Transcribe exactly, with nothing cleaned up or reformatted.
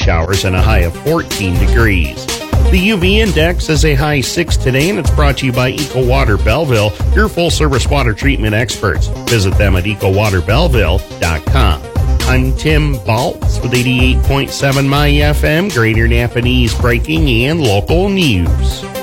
showers and a high of fourteen degrees. The U V index is a high six today, and it's brought to you by Eco Water Belleville, your full-service water treatment experts. Visit them at eco water belleville dot com. I'm Tim Baltz with eighty-eight point seven My F M, Greater Napa News breaking and local news.